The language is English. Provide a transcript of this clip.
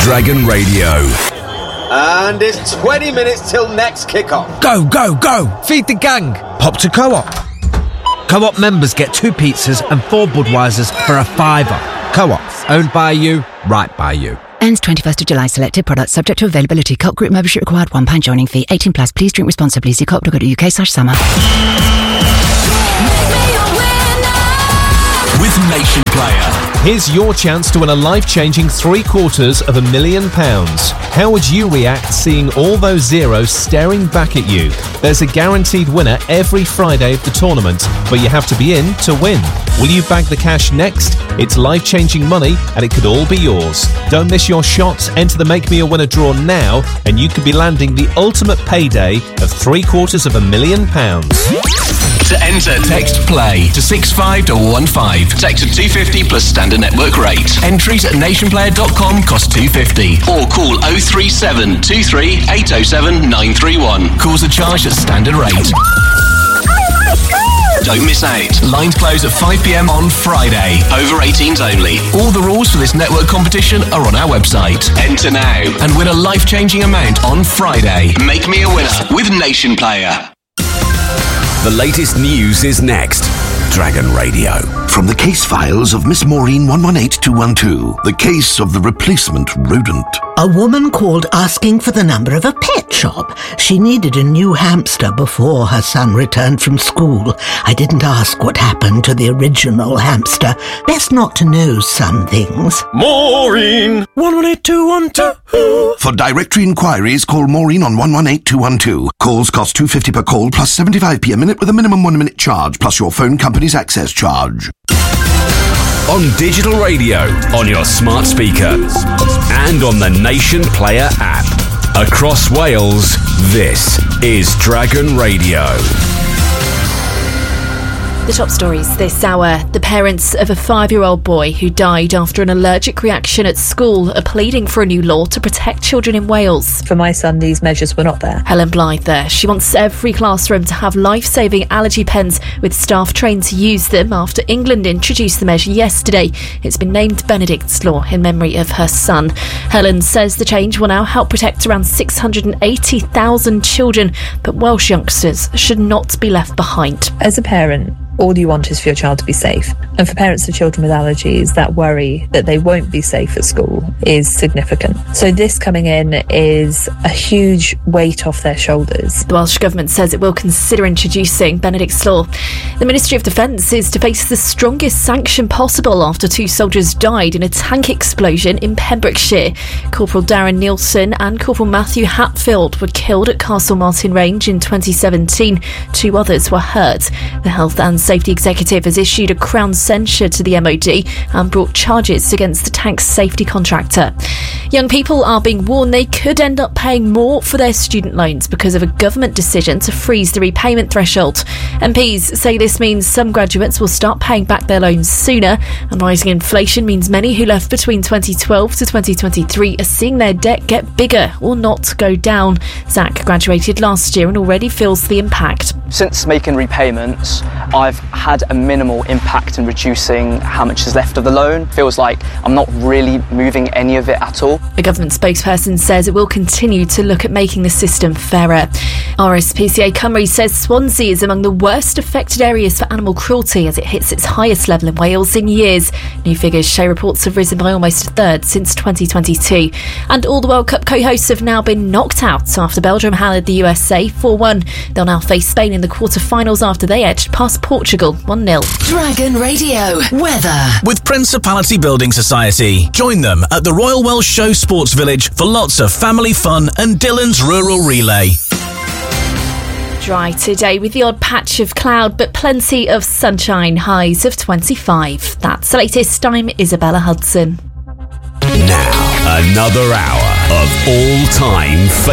Dragon Radio. And it's 20 minutes till next kickoff. Go, go, go! Feed the gang! Pop to Co-op. Co-op members get 2 pizzas and 4 Budweisers for a £5. Co-op, owned by you, right by you. Ends 21st of July. Selected products subject to availability. Co-op group membership required. £1 joining fee. 18 plus. Please drink responsibly. See co-op.co.uk/summer. With Nation Player. Here's your chance to win a life-changing £750,000. How would you react seeing all those zeros staring back at you? There's a guaranteed winner every Friday of the tournament, but you have to be in to win. Will you bag the cash next? It's life-changing money and it could all be yours. Don't miss your shot. Enter the Make Me a Winner draw now and you could be landing the ultimate payday of £750,000. To enter, text PLAY to 65215. Text to 250 plus standard network rate. Entries at nationplayer.com cost £250. Or call 037 23 807 931. Calls are charged at standard rate. Don't miss out. Lines close at 5 p.m. on Friday. Over 18s only. All the rules for this network competition are on our website. Enter now and win a life-changing amount on Friday. Make me a winner with Nation Player. The latest news is next. Dragon Radio. From the case files of Miss Maureen 118212, the case of the replacement rodent. A woman called asking for the number of a pet shop. She needed a new hamster before her son returned from school. I didn't ask what happened to the original hamster. Best not to know some things. Maureen 118212. For directory inquiries, call Maureen on 118212. Calls cost £250 per call plus 75p a minute with a minimum 1 minute charge plus your phone company's access charge. On digital radio, on your smart speaker, and on the Nation Player app. Across Wales, this is Dragon Radio. The top stories this hour. The parents of a 5-year-old boy who died after an allergic reaction at school are pleading for a new law to protect children in Wales. For my son, these measures were not there. Helen Blythe there. She wants every classroom to have life-saving allergy pens with staff trained to use them after England introduced the measure yesterday. It's been named Benedict's Law in memory of her son. Helen says the change will now help protect around 680,000 children, but Welsh youngsters should not be left behind. As a parent, all you want is for your child to be safe. And for parents of children with allergies, that worry that they won't be safe at school is significant. So this coming in is a huge weight off their shoulders. The Welsh Government says it will consider introducing Benedict's Law. The Ministry of Defence is to face the strongest sanction possible after 2 soldiers died in a tank explosion in Pembrokeshire. Corporal Darren Nielsen and Corporal Matthew Hatfield were killed at Castle Martin Range in 2017. 2 others were hurt. The Health and Safety Executive has issued a Crown censure to the MOD and brought charges against the tank's safety contractor. Young people are being warned they could end up paying more for their student loans because of a government decision to freeze the repayment threshold. MPs say this means some graduates will start paying back their loans sooner, and rising inflation means many who left between 2012 to 2023 are seeing their debt get bigger or not go down. Zach graduated last year and already feels the impact. Since making repayments, I've had a minimal impact in reducing how much is left of the loan. Feels like I'm not really moving any of it at all. A government spokesperson says it will continue to look at making the system fairer. RSPCA Cymru says Swansea is among the worst affected areas for animal cruelty as it hits its highest level in Wales in years. New figures show reports have risen by almost a third since 2022. And all the World Cup co-hosts have now been knocked out after Belgium hammered the USA 4-1. They'll now face Spain in the quarter-finals after they edged past Portugal 1-0. Dragon Radio weather with Principality Building Society. Join them at the Royal Welsh Show Sports Village for lots of family fun and Dylan's Rural Relay. Dry today with the odd patch of cloud, but plenty of sunshine. Highs of 25. That's the latest. I'm Isabella Hudson. Now, another hour of all-time